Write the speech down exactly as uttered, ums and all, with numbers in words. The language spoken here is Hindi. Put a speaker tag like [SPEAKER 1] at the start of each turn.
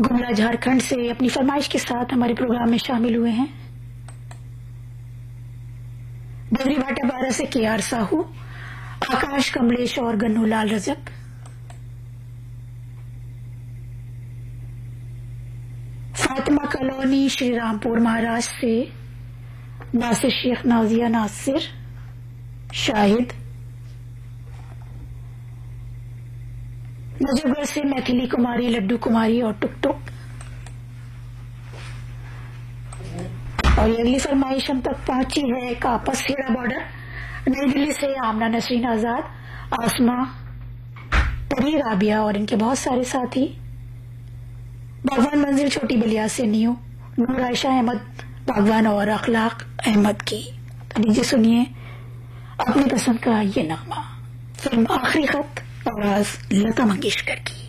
[SPEAKER 1] गुमला झारखंड से अपनी फरमाइश के साथ हमारे प्रोग्राम में शामिल हुए हैं। बद्री भाटा बारह से के आर साहू, आकाश कमलेश और गन्नू लाल रजक। फातिमा कॉलोनी श्री रामपुर महाराष्ट्र से नासिर शेख, नाजिया नासिर, शाहिद। नजफगढ़ से मैथिली कुमारी, लड्डू कुमारी और टुक टुक। और ये अगली फरमाइश हम तक पहुंची है कापस हेड़ा बॉर्डर, नई दिल्ली से आमना नसरीन आजाद, आसमा, परी, राबिया और इनके बहुत सारे साथी। बागवान मंजिल छोटी बलिया से न्यू, नूर आयशा अहमद बागवान और अखलाक अहमद की। तो लीजिए सुनिए अपनी पसंद का ये नामा, फिल्म आखिरी खत, आवाज लता मंगेशकर की।